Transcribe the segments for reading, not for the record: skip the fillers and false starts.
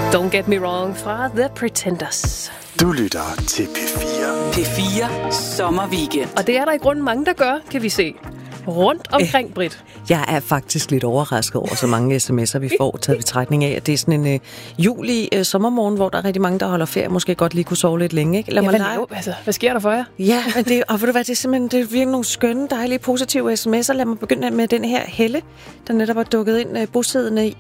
Don't Get Me Wrong fra The Pretenders. Du lytter til P4. P4 Sommerweekend. Og det er der i grunden mange, der gør, kan vi se. Rundt omkring, Britt. Jeg er faktisk lidt overrasket over så mange sms'er, vi får, taget betragtning af, at det er sådan en juli sommermorgen, hvor der er rigtig mange, der holder ferie, måske godt lige kunne sove lidt længe, ikke? Lad mig hvad sker der for jer? Ja, men det, og ved du hvad, det er simpelthen det er virkelig nogle skønne, dejlige, positive sms'er. Lad mig begynde med den her Helle, der netop er dukket ind bosiddende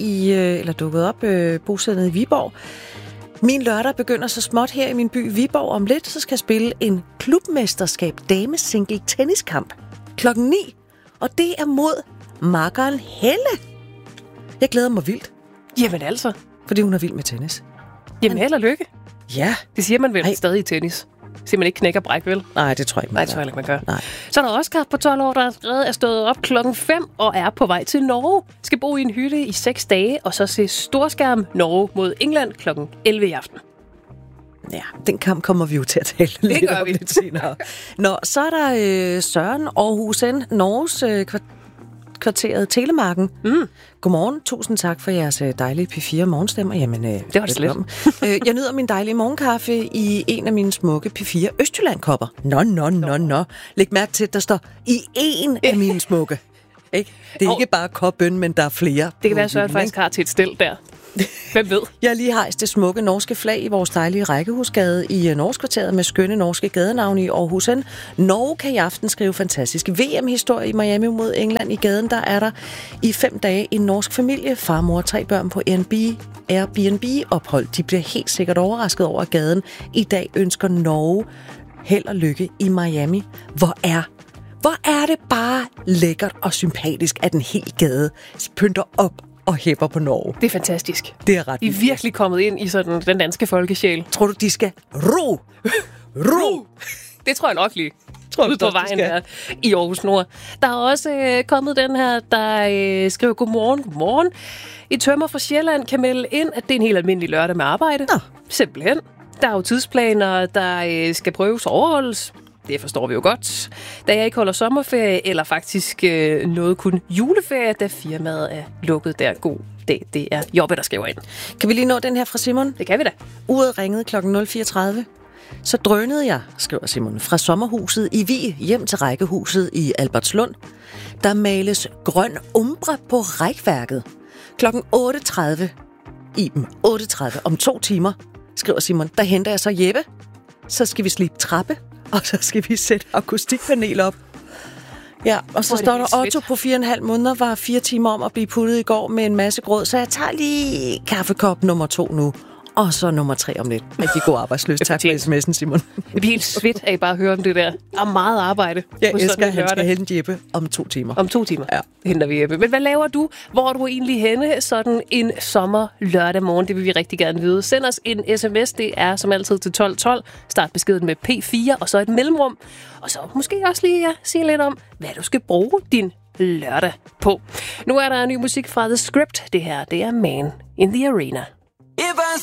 i Viborg. Min lørdag begynder så småt her i min by Viborg. Om lidt, så skal jeg spille en klubmesterskab damesingle tenniskamp klokken 9. Og det er mod makkeren Helle. Jeg glæder mig vildt. Jamen altså. Fordi hun er vild med tennis. Jamen held og lykke. Ja. Det siger man vel stadig i tennis. Siger man ikke knæk og bræk, vel? Nej, det tror jeg ikke, Nej, det tror jeg ikke, man gør. Nej. Så er der Oscar på 12 år, der allerede er stået op klokken 5 og er på vej til Norge. Skal bo i en hytte i 6 dage, og så se storskærm Norge mod England klokken 11 i aften. Ja, den kamp kommer vi jo til at tale lidt om lidt senere. Nå, så er der Søren Aarhus N, Norges kvarteret Telemarken. Godmorgen. Tusind tak for jeres dejlige P4 morgenstemmer. Jamen, det var det slet. Jeg nyder min dejlige morgenkaffe i en af mine smukke P4 Østjylland-kopper. Nå. Læg mærke til, at der står i en af mine smukke. Ikke? Det er ikke bare koppen, men der er flere. Det kan være, at Søren faktisk har til et stel der. Hvem ved? Jeg har lige hejst det smukke norske flag i vores dejlige rækkehusgade i Norskvarteret med skønne norske gadenavne i Aarhus N. Norge kan i aften skrive fantastisk VM-historie i Miami mod England. I gaden der er der i 5 dage en norsk familie, far, mor og 3 børn på Airbnb-ophold. De bliver helt sikkert overrasket over gaden. I dag ønsker Norge held og lykke i Miami. Hvor er det bare lækkert og sympatisk, at en hel gade pynter op og hæpper på Norge. Det er fantastisk. Det er ret. De er virkelig kommet ind i sådan den danske folkesjæl. Tror du, de skal ro? Det tror jeg nok lige. Ude på vejen der i Aarhus Nord. Der er også kommet den her, der skriver godmorgen. I tømmer fra Sjælland kan melde ind, at det er en helt almindelig lørdag med arbejde. Nå. Simpelthen. Der er jo tidsplaner, der skal prøves og overholdes. Det forstår vi jo godt. Da jeg ikke holder sommerferie, eller faktisk noget kun juleferie, da firmaet er lukket der. God dag, det er Jobbe, der skriver ind. Kan vi lige nå den her fra Simon? Det kan vi da. Uret ringede kl. 04.30. Så drønede jeg, skriver Simon, fra sommerhuset i Vig hjem til rækkehuset i Albertslund. Der males grøn umbre på rækværket. Kl. 8.30. 8.30 om 2 timer, skriver Simon. Der henter jeg så Jeppe. Så skal vi slibe trappe. Og så skal vi sætte akustikpanel op. Ja, og så står der Otto på 4,5 måneder, var 4 timer om at blive puttet i går med en masse grød. Så jeg tager lige kaffekop nummer 2 nu. Og så nummer 3 om lidt. Rigtig god arbejdsløs. Tak for sms'en, Simon. Jeg bliver helt svedt af bare at høre om det der. Der er meget arbejde. Jeg elsker, at han skal hente Jeppe om 2 timer. Om 2 timer ja. Henter vi Jeppe. Men hvad laver du? Hvor er du egentlig henne sådan en sommer lørdag morgen? Det vil vi rigtig gerne vide. Send os en sms. Det er som altid til 1212. Start beskeden med P4 og så et mellemrum. Og så måske også lige sige lidt om, hvad du skal bruge din lørdag på. Nu er der ny musik fra The Script. Det her, det er Man in the Arena.